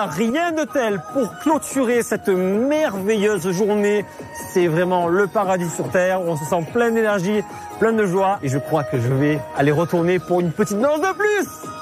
a rien de tel pour clôturer cette merveilleuse journée. C'est vraiment le paradis sur terre. On se sent plein d'énergie, plein de joie. Et je crois que je vais aller retourner pour une petite danse de plus.